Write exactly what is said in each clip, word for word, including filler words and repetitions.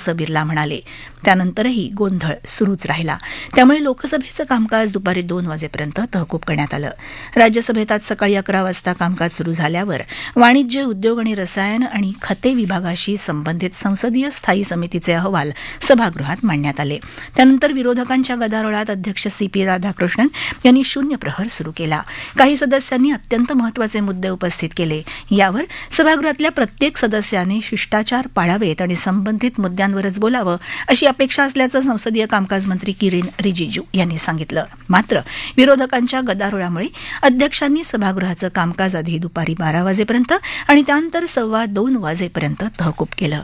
असं बिर्ला म्हणाले. त्यानंतरही गोंधळ सुरूच राहिला. त्यामुळे लोकसभेचं कामकाज दुपारी दोन वाजेपर्यंत तहकूब करण्यात आलं. राज्यसभेत आज सकाळी अकरा वाजता कामकाज सुरू झाल्यावर वाणिज्य, उद्योग आणि रसायन आणि खते विभागाशी संबंधित संसदीय स्थायी समितीचे अहवाल सभागृहात मांडण्यात आले. त्यानंतर विरोधकांच्या गदारोळात अध्यक्ष सी पी राधाकृष्णन यांनी शून्य प्रहर सुरू केला. काही सदस्यांनी अत्यंत महत्वाचे मुद्दे उपस्थित केले. यावर सभागृहातल्या प्रत्येक सदस्याने शिष्टाचार पाळावेत आणि संबंधित मुद्द्यांवरच बोलावं अशी अपेक्षा असल्याचं संसदीय कामकाज मंत्री किरेन रिजिजू यांनी सांगितलं. मात्र विरोधकांच्या गदारोळामुळे अध्यक्षांनी सभागृहाचं कामकाज आधी दुपारी बारा वाजेपर्यंत आणि त्यानंतर सव्वा दोन वाजेपर्यंत तहकूब केलं.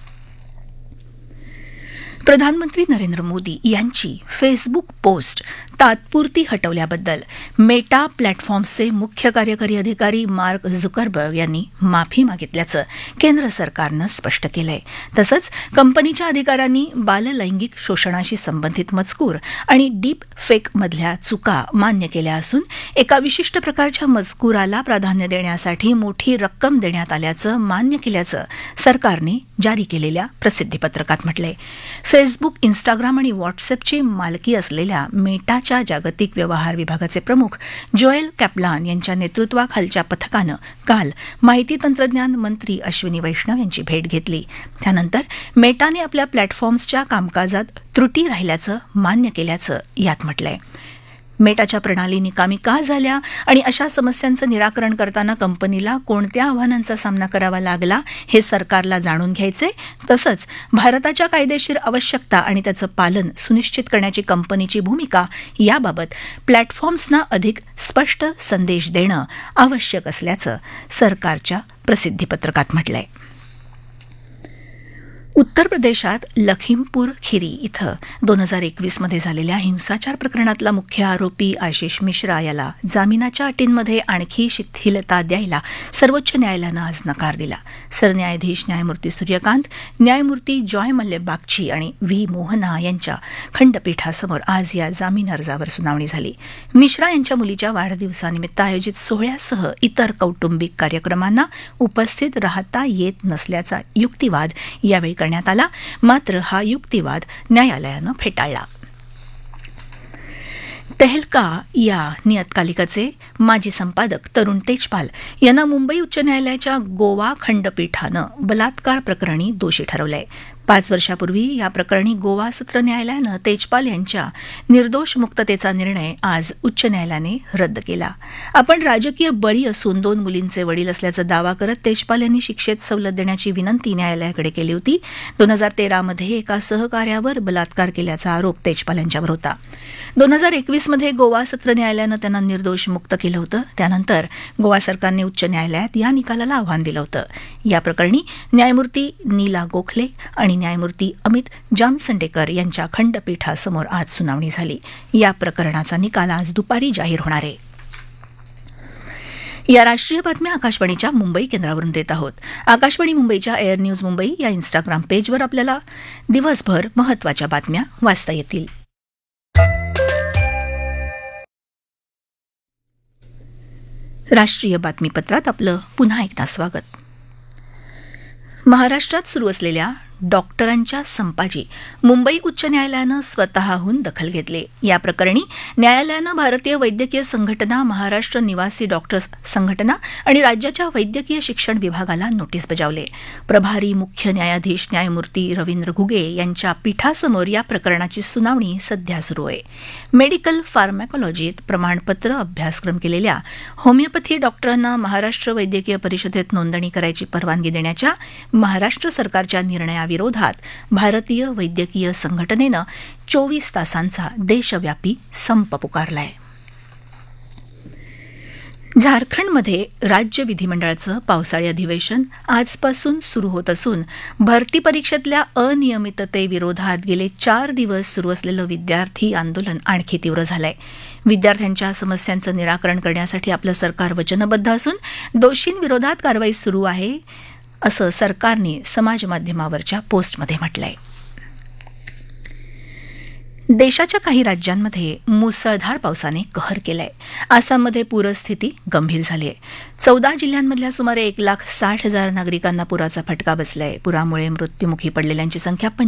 प्रधानमंत्री नरेंद्र मोदी यांची फेसबुक पोस्ट तात्पुरती हटवल्याबद्दल मेटा प्लॅटफॉर्म्सचे मुख्य कार्यकारी अधिकारी मार्क झुकरबर्ग यांनी माफी मागितल्याचं केंद्र सरकारनं स्पष्ट केलंय. तसंच कंपनीच्या अधिकाऱ्यांनी बाललैंगिक शोषणाशी संबंधित मजकूर आणि डीप फेकमधल्या चुका मान्य केल्या असून एका विशिष्ट प्रकारच्या मजकुराला प्राधान्य देण्यासाठी मोठी रक्कम देण्यात आल्याचं मान्य केल्याचं सरकारने जारी केलेल्या प्रसिद्धीपत्रकात म्हटलंय. फेसबुक, इन्स्टाग्राम आणि व्हॉट्सअपची मालकी असलेल्या मेटाच्या जागतिक व्यवहार विभागाचे प्रमुख जोएल कॅपलान यांच्या नेतृत्वाखालच्या पथकानं काल माहिती तंत्रज्ञान मंत्री अश्विनी वैष्णव यांची भेट घेतली. त्यानंतर मेटाने आपल्या प्लॅटफॉर्म्सच्या कामकाजात त्रुटी राहिल्याचं मान्य केल्याचं यात म्हटलंय. मेटाच्या प्रणाली निकामी का झाल्या आणि अशा समस्यांचं निराकरण करताना कंपनीला कोणत्या आव्हानांचा सामना करावा लागला हे सरकारला जाणून घ्यायचे. तसंच भारताच्या कायदेशीर आवश्यकता आणि त्याचं पालन सुनिश्चित करण्याची कंपनीची भूमिका याबाबत प्लॅटफॉर्म्सना अधिक स्पष्ट संदेश देणं आवश्यक असल्याचं सरकारच्या प्रसिद्धीपत्रकात म्हटलंय. उत्तर प्रदेशात लखीमपूर खिरी इथं दोन हजार एकवीसमध्ये झालेल्या हिंसाचार प्रकरणातला मुख्य आरोपी आशिष मिश्रा याला जामिनाच्या अटींमध्ये आणखी शिथिलता द्यायला सर्वोच्च न्यायालयानं आज नकार दिला. सरन्यायाधीश न्यायमूर्ती सूर्यकांत, न्यायमूर्ती जॉय मल्ले बागची आणि व्ही मोहना यांच्या खंडपीठासमोर आज या जामीन अर्जावर सुनावणी झाली. मिश्रा यांच्या मुलीच्या वाढदिवसानिमित्त आयोजित सोहळ्यासह इतर कौटुंबिक कार्यक्रमांना उपस्थित राहता येत नसल्याचा युक्तिवाद यावेळी करण्यात आला. मात्र हा युक्तिवाद न्यायालयानं फेटाळला. तहलका या नियतकालिकाचे माजी संपादक तरुण तेजपाल यांना मुंबई उच्च न्यायालयाच्या गोवा खंडपीठानं बलात्कार प्रकरणी दोषी ठरवलंय. पाच वर्षापूर्वी या प्रकरणी गोवा सत्र न्यायालयानं तेजपाल यांच्या निर्दोष मुक्ततेचा निर्णय आज उच्च न्यायालयाने रद्द केला. आपण राजकीय बळी असून दोन मुलींचे वडील असल्याचा दावा करत तेजपाल यांनी शिक्षेत सवलत देण्याची विनंती न्यायालयाकडे केली होती. दोन हजार तेरामध्ये एका सहकार्यावर बलात्कार केल्याचा आरोप तेजपाल यांच्यावर होता. दोन हजार एकवीसमध्ये गोवा सत्र न्यायालयानं त्यांना निर्दोष मुक्त केलं होतं. त्यानंतर गोवा सरकारने उच्च न्यायालयात या निकालाला आव्हान दिलं होतं. या प्रकरणी न्यायमूर्ती नीला गोखले आणि न्यायमूर्ती अमित जामसंडेकर यांच्या खंडपीठासमोर आज सुनावणी झाली. या प्रकरणाचा निकाल आज दुपारी जाहीर होणार आहे. या राष्ट्रीय बातम्या आकाशवाणीच्या मुंबई केंद्रावरून देत आहोत. आकाशवाणी मुंबईच्या एअर न्यूज मुंबई या इन्स्टाग्राम पेजवर आपल्याला दिवसभर महत्वाच्या बातम्या वाचता येतील. राष्ट्रीय बातमीपत्रात आपलं पुन्हा एकदा स्वागत. महाराष्ट्रात सुरू असलेल्या डॉक्टरांच्या संपाची मुंबई उच्च न्यायालयानं स्वतःहून दखल घेतली. या प्रकरणी न्यायालयानं भारतीय वैद्यकीय संघटना, महाराष्ट्र निवासी डॉक्टर्स संघटना आणि राज्याच्या वैद्यकीय शिक्षण विभागाला नोटीस बजावले. प्रभारी मुख्य न्यायाधीश न्यायमूर्ती रवींद्र घुगे यांच्या पीठासमोर या प्रकरणाची सुनावणी सध्या सुरू आहे. मेडिकल फार्मॅकॉलॉजीत प्रमाणपत्र अभ्यासक्रम केलेल्या होमिओपॅथी डॉक्टरांना महाराष्ट्र वैद्यकीय परिषदेत नोंदणी करायची परवानगी देण्याच्या महाराष्ट्र सरकारच्या निर्णया विरोधात भारतीय वैद्यकीय संघटनेनं चोवीस तासांचा देशव्यापी संप पुकारलाय. झारखंडमध्ये राज्य विधिमंडळाचं पावसाळी अधिवेशन आजपासून सुरू होत असून भरती परीक्षेतल्या अनियमिततेविरोधात गेले चार दिवस सुरू असलेलं विद्यार्थी आंदोलन आणखी तीव्र झालंय. विद्यार्थ्यांच्या समस्यांचं निराकरण करण्यासाठी आपलं सरकार वचनबद्ध असून दोषींविरोधात कारवाई सुरू आहे असं सरकारने समाजमाध्यमावरच्या पोस्टमध्ये म्हटलंय. देशाच्या काही राज्यांमध्ये मुसळधार पावसाने कहर केलाय. आसाममध्ये पूरस्थिती गंभीर झाली आहे. चौदा जिल्ह्यांमधल्या सुमारे एक लाख साठ हजार नागरिकांना पुराचा फटका बसलाय. पुरामुळे मृत्युमुखी पडलेल्यांची संख्या